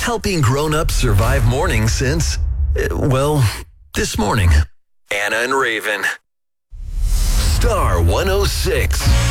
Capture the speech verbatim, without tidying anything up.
helping grown-ups survive morning since, uh, well, this morning. Anna and Raven. Star one oh six.